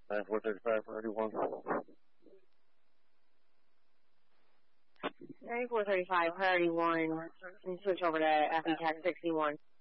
9435 priority 1. 9435 priority 1. And switch over to FE Tech 61.